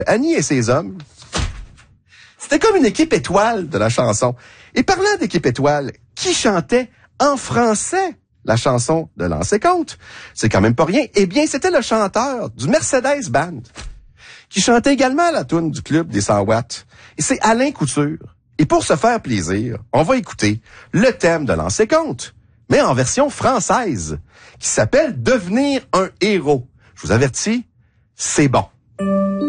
Annie et ses hommes, c'était comme une équipe étoile de la chanson. Et parlant d'équipe étoile, qui chantait en français la chanson de Lancer Compte? C'est quand même pas rien. Eh bien, c'était le chanteur du Mercedes Band, qui chantait également la toune du club des 100 watts. Et c'est Alain Couture. Et pour se faire plaisir, on va écouter le thème de Lancer Compte, mais en version française, qui s'appelle « Devenir un héros ». Je vous avertis, c'est bon.